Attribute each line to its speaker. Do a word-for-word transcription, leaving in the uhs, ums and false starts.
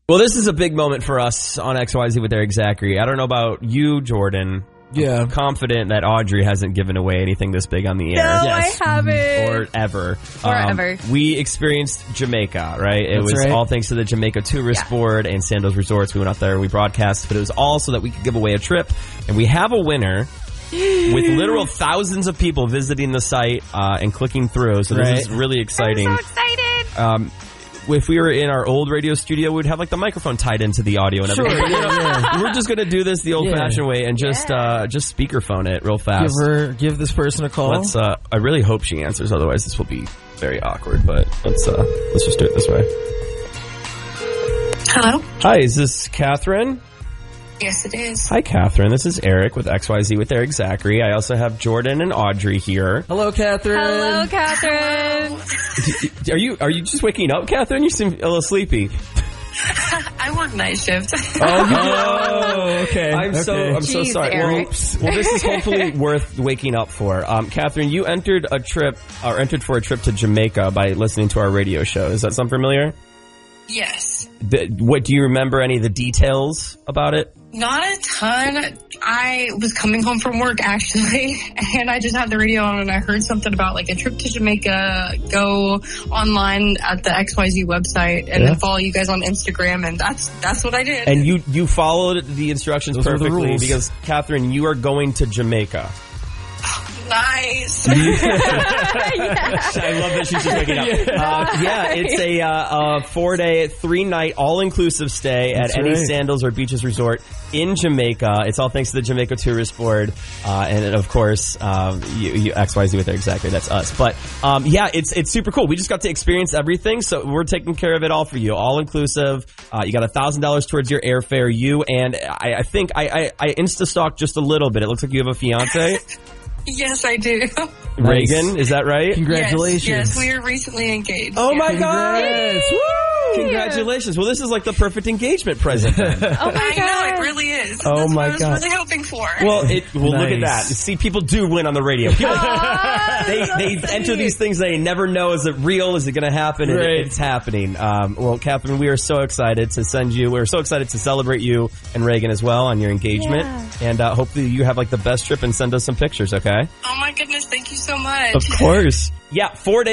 Speaker 1: Well, this is a big moment for us on X Y Z with Eric Zachary. I don't know about you, Jordan.
Speaker 2: Yeah.
Speaker 1: I'm confident that Audrey hasn't given away anything this big on the air.
Speaker 3: No,
Speaker 1: yes.
Speaker 3: I haven't.
Speaker 1: Or ever.
Speaker 3: Or
Speaker 1: um,
Speaker 3: ever.
Speaker 1: We experienced Jamaica, right? It
Speaker 2: That's
Speaker 1: was
Speaker 2: right.
Speaker 1: all thanks to the Jamaica Tourist
Speaker 3: Yeah.
Speaker 1: Board and Sandals Resorts. We went out there, we broadcast, but it was all so that we could give away a trip. And we have a winner with literal thousands of people visiting the site uh, and clicking through. So this
Speaker 2: Right.
Speaker 1: is really exciting.
Speaker 3: I'm so excited.
Speaker 1: Um, if we were in our old radio studio, we'd have like the microphone tied into the audio and
Speaker 2: Sure,
Speaker 1: everything.
Speaker 2: yeah, yeah.
Speaker 1: We're just going to do this the old-fashioned way and just
Speaker 3: Yeah.
Speaker 1: uh, just speakerphone it real
Speaker 2: Give
Speaker 1: fast.
Speaker 2: her, give this person a call.
Speaker 1: Let's. Uh, I really hope she answers. Otherwise, this will be very awkward. But let's uh, let's just do it this way.
Speaker 4: Hello?
Speaker 1: Hi, is this Catherine?
Speaker 4: Yes, it is.
Speaker 1: Hi, Catherine. This is Eric with X Y Z with Eric Zachary. I also have Jordan and Audrey here.
Speaker 2: Hello, Catherine.
Speaker 3: Hello, Catherine.
Speaker 1: Are you are you just waking up, Catherine? You seem a little sleepy.
Speaker 4: I work night shift.
Speaker 2: Oh, okay.
Speaker 1: I'm so
Speaker 2: Okay.
Speaker 1: I'm so
Speaker 3: Jeez,
Speaker 1: sorry.
Speaker 3: Eric.
Speaker 1: Well, well, this is hopefully worth waking up for. Um, Catherine, you entered a trip or entered for a trip to Jamaica by listening to our radio show. Does that sound familiar?
Speaker 4: Yes.
Speaker 1: The, what do you remember? Any of the details about it?
Speaker 4: Not a ton. I was coming home from work, actually, and I just had the radio on and I heard something about like a trip to Jamaica. Go online at the X Y Z website and
Speaker 1: Yeah.
Speaker 4: then follow you guys on Instagram, and that's that's what I did.
Speaker 1: And you you followed the instructions
Speaker 2: Those were the
Speaker 1: perfectly
Speaker 2: rules.
Speaker 1: because Catherine, you are going to Jamaica.
Speaker 4: Nice.
Speaker 1: I love that she's just waking up. Uh, yeah, it's a, uh, a four-day, three-night, all-inclusive stay at
Speaker 2: That's
Speaker 1: any
Speaker 2: right.
Speaker 1: Sandals or Beaches resort in Jamaica. It's all thanks to the Jamaica Tourist Board, uh, and of course, um, you, you, X Y Z with it, exactly, that's us. But um, yeah, it's it's super cool. We just got to experience everything, so we're taking care of it all for you, all-inclusive. Uh, you got a thousand dollars towards your airfare. You and I, I think I, I, I insta-stalked just a little bit. It looks like you have a fiance.
Speaker 4: Yes, I do.
Speaker 1: Reagan, is that right?
Speaker 2: Congratulations.
Speaker 4: Yes, yes, we were recently engaged.
Speaker 1: Oh
Speaker 4: Yeah.
Speaker 1: my God!
Speaker 2: Congrats.
Speaker 1: Woo! Congratulations. Well, this is like the perfect engagement present then.
Speaker 3: Oh my
Speaker 4: I know,
Speaker 3: God.
Speaker 4: it really is.
Speaker 1: Oh
Speaker 4: That's
Speaker 1: my
Speaker 4: what I was
Speaker 1: God.
Speaker 4: really hoping for.
Speaker 1: Well, it, well look at that.
Speaker 2: Nice.
Speaker 1: See, people do win on the radio. People,
Speaker 3: Ah,
Speaker 1: they they
Speaker 3: so
Speaker 1: enter
Speaker 3: sweet.
Speaker 1: these things. They never know, is it real? Is it going to happen? And
Speaker 2: Right.
Speaker 1: it's happening. Um, well, Catherine, we are so excited to send you. We're so excited to celebrate you and Reagan as well on your engagement.
Speaker 3: Yeah.
Speaker 1: And uh, hopefully you have like the best trip and send us some pictures, okay?
Speaker 4: Oh my goodness, thank you so much.
Speaker 1: Of course. Yeah, four days.